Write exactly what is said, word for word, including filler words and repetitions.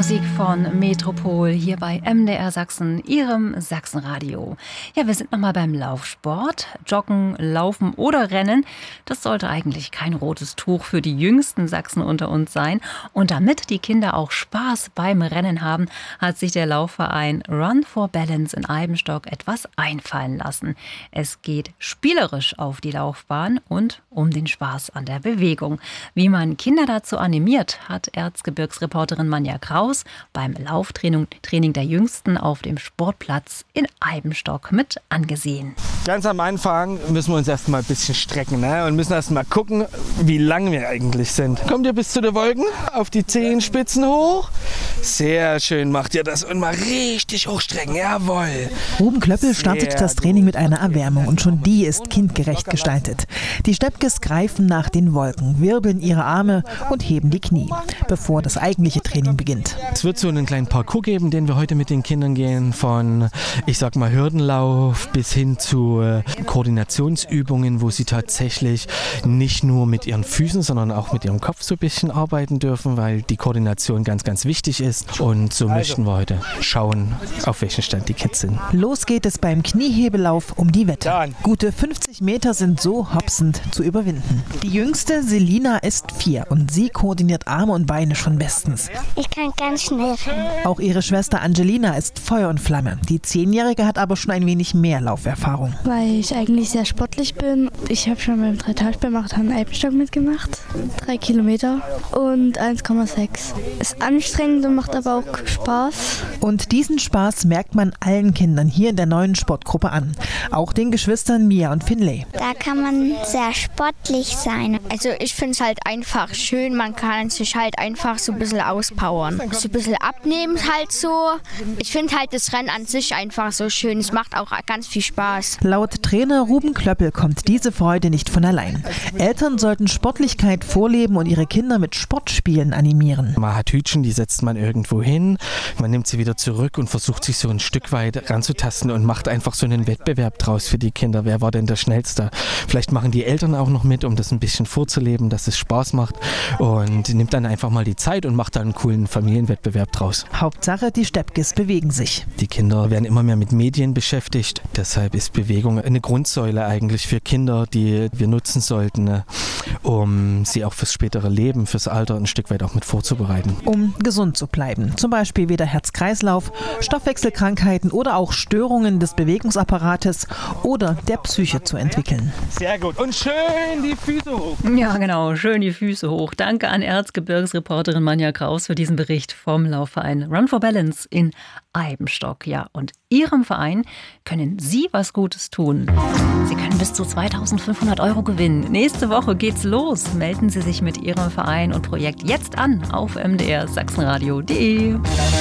Musik von Metropol hier bei M D R Sachsen, Ihrem Sachsenradio. Ja, wir sind nochmal beim Laufsport. Joggen, Laufen oder Rennen, das sollte eigentlich kein rotes Tuch für die jüngsten Sachsen unter uns sein. Und damit die Kinder auch Spaß beim Rennen haben, hat sich der Laufverein Run for Balance in Eibenstock etwas einfallen lassen. Es geht spielerisch auf die Laufbahn und um den Spaß an der Bewegung. Wie man Kinder dazu animiert, hat Erzgebirgsreporterin Manja Kraus beim Lauftraining Training der Jüngsten auf dem Sportplatz in Eibenstock mit angesehen. Ganz am Anfang müssen wir uns erst mal ein bisschen strecken, ne? Und müssen erst mal gucken, wie lang wir eigentlich sind. Kommt ihr bis zu den Wolken? Auf die Zehenspitzen hoch? Sehr schön macht ihr das und mal richtig hochstrecken, jawohl. Ruben Klöppel startet das Training mit einer Erwärmung und schon die ist kindgerecht gestaltet. Die Steppkes greifen nach den Wolken, wirbeln ihre Arme und heben die Knie, bevor das eigentliche Training beginnt. Es wird so einen kleinen Parcours geben, den wir heute mit den Kindern gehen, von, ich sag mal, Hürdenlauf bis hin zu äh, Koordinationsübungen, wo sie tatsächlich nicht nur mit ihren Füßen, sondern auch mit ihrem Kopf so ein bisschen arbeiten dürfen, weil die Koordination ganz, ganz wichtig ist. Und so möchten wir heute schauen, auf welchem Stand die Kids sind. Los geht es beim Kniehebellauf um die Wette. Gute fünfzig Meter sind so hopsend zu überwinden. Die jüngste, Selina, ist vier und sie koordiniert Arme und Beine schon bestens. Ich kann ganz schnell rennen. Auch ihre Schwester Angelina ist Feuer und Flamme. Die Zehnjährige hat aber schon ein wenig mehr Lauferfahrung. Weil ich eigentlich sehr sportlich bin. Ich habe schon beim Drei-Tage-Marathon in Eibenstock mitgemacht. Drei Kilometer und eins Komma sechs. Ist anstrengend und macht aber auch Spaß. Und diesen Spaß merkt man allen Kindern hier in der neuen Sportgruppe an. Auch den Geschwistern Mia und Finlay. Da kann man sehr sportlich sein. Also ich finde es halt einfach schön, man kann sich halt einfach so ein bisschen auspowern. So ein bisschen abnehmen halt so. Ich finde halt das Rennen an sich einfach so schön. Es macht auch ganz viel Spaß. Laut Trainer Ruben Klöppel kommt diese Freude nicht von allein. Eltern sollten Sportlichkeit vorleben und ihre Kinder mit Sportspielen animieren. Man hat Hütchen, die setzt man irgendwo hin, man nimmt sie wieder zurück und versucht sich so ein Stück weit ranzutasten und macht einfach so einen Wettbewerb draus für die Kinder. Wer war denn der Schnellste? Vielleicht machen die Eltern auch noch mit, um das ein bisschen vorzuleben, dass es Spaß macht, und nimmt dann einfach mal die Zeit und macht dann einen coolen Familienwettbewerb draus. Hauptsache, die Steppkes bewegen sich. Die Kinder werden immer mehr mit Medien beschäftigt. Deshalb ist Bewegung eine Grundsäule eigentlich für Kinder, die wir nutzen sollten, um sie auch fürs spätere Leben, fürs Alter ein Stück weit auch mit vorzubereiten. Um gesund zu bleiben. Zum Beispiel weder Herz-Kreislauf, Stoffwechselkrankheiten oder auch Störungen des Bewegungsapparates oder der Psyche zu entwickeln. Sehr gut. Und schön die Füße hoch. Ja, genau. Schön die Füße hoch. Danke an Erzgebirgsreporterin Manja Kraus für diesen Bericht vom Laufverein Run for Balance in Eibenstock. Ja, und Ihrem Verein können Sie was Gutes tun. Sie können bis zu zweitausendfünfhundert Euro gewinnen. Nächste Woche geht's los. Melden Sie sich mit Ihrem Verein und Projekt jetzt an auf m d r sachsenradio punkt d e.